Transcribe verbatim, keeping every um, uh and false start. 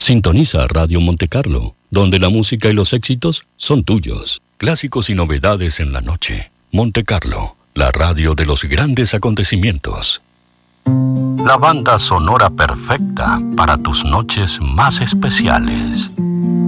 Sintoniza Radio Monte Carlo, donde la música y los éxitos son tuyos. Clásicos y novedades en la noche. Monte Carlo, la radio de los grandes acontecimientos. La banda sonora perfecta para tus noches más especiales.